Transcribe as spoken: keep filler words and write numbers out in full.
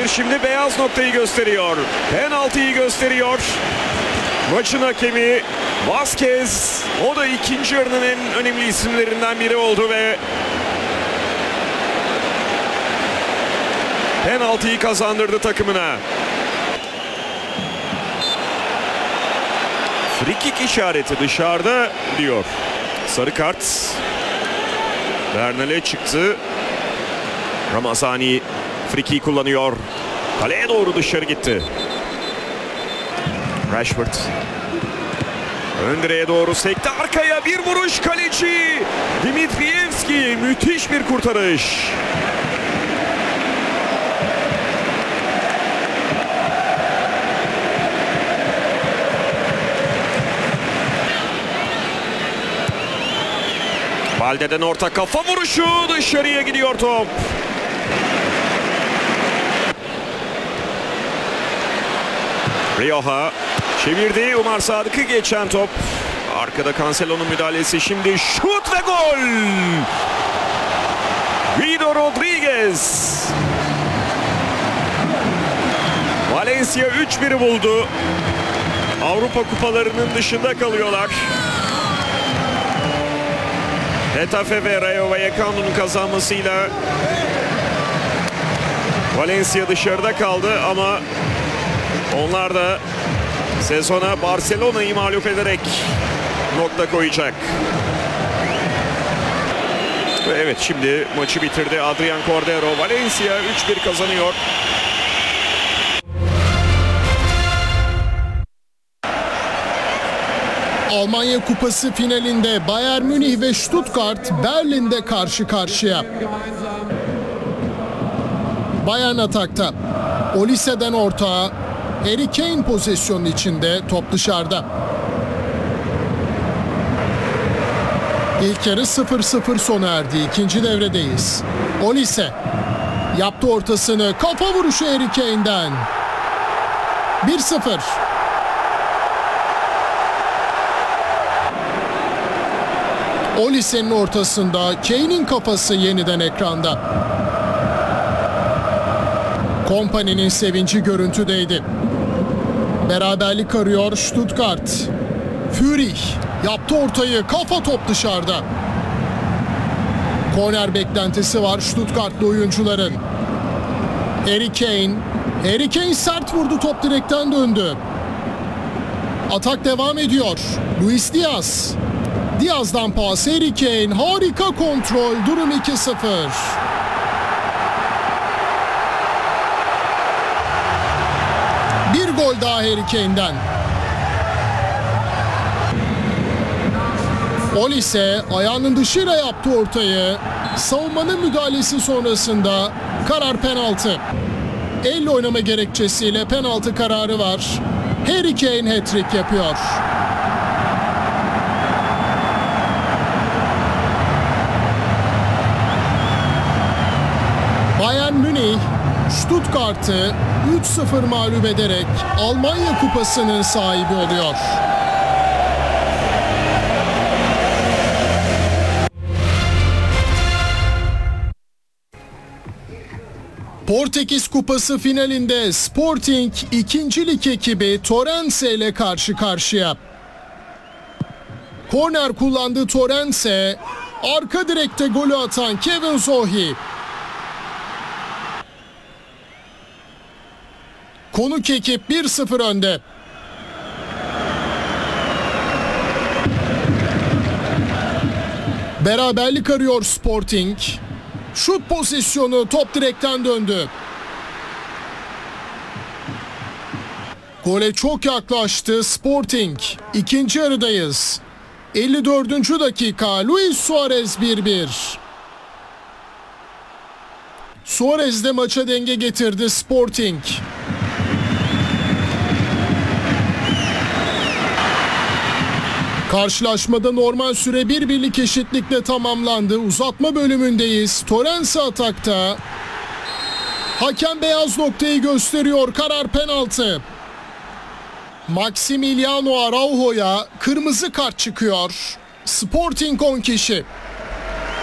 şimdi beyaz noktayı gösteriyor. Penaltıyı gösteriyor. Maçın hakemi Vazquez. O da ikinci yarının en önemli isimlerinden biri oldu ve penaltıyı kazandırdı takımına. Frikik işareti dışarıda diyor. Sarı kart. Bernal'e çıktı. Ramazani frikiyi kullanıyor. Kaleye doğru dışarı gitti. Rashford. Ön direğe doğru sekti. Arkaya bir vuruş, kaleci Dimitrievski. Müthiş bir kurtarış. Balde'den orta kafa vuruşu, dışarıya gidiyor top. Rioja çevirdi. Umar Sadık'ı geçen top. Arkada Cancelo'nun müdahalesi. Şimdi şut ve gol. Guido Rodriguez. Valencia üç biri buldu. Avrupa kupalarının dışında kalıyorlar. Getafe ve Rayo Vallecano'nun kazanmasıyla Valencia dışarıda kaldı ama onlar da sezona Barcelona'yı mağlup ederek nokta koyacak. Ve evet, şimdi maçı bitirdi Adrian Cordero. Valencia üç bir kazanıyor. Almanya Kupası finalinde Bayern Münih ve Stuttgart Berlin'de karşı karşıya. Bayern atakta. Olise'den orta. Harry Kane pozisyonu içinde, top dışarıda. İlk yarı sıfır sıfır sona erdi. İkinci devredeyiz. Olise yaptı ortasını. Kafa vuruşu Harry Kane'den. bir sıfır. Olise'nin ortasında Kane'in kafası yeniden ekranda. Kompany'nin sevinci görüntüdeydi. Beraberlik arıyor Stuttgart. Führich yaptı ortayı, kafa, top dışarıda. Korner beklentisi var Stuttgartlı oyuncuların. Harry Kane. Harry Kane sert vurdu, top direkten döndü. Atak devam ediyor. Luis Diaz. Diaz'dan pas, Harry Kane, harika kontrol, durum iki sıfır. Bir gol daha Harry Kane'den. Olise ayağının dışıyla yaptı ortayı. Savunmanın müdahalesi sonrasında karar penaltı. Elle oynama gerekçesiyle penaltı kararı var. Harry Kane hat-trick yapıyor. Bayern Münih, Stuttgart'ı üç sıfır mağlup ederek Almanya Kupası'nın sahibi oluyor. Portekiz Kupası finalinde Sporting ikinci lig ekibi Torrense ile karşı karşıya. Korner kullandı Torrense, arka direkte golü atan Kevin Zohi. Konuk ekip bir sıfır önde. Beraberlik arıyor Sporting. Şut pozisyonu, top direkten döndü. Gole çok yaklaştı Sporting. İkinci yarıdayız. elli dördüncü dakika, Luis Suarez bir bir. Suarez de maça denge getirdi Sporting. Karşılaşmada normal süre bir birlik eşitlikle tamamlandı. Uzatma bölümündeyiz. Torrense atakta. Hakem beyaz noktayı gösteriyor. Karar penaltı. Maximiliano Araujo'ya kırmızı kart çıkıyor. Sporting on kişi.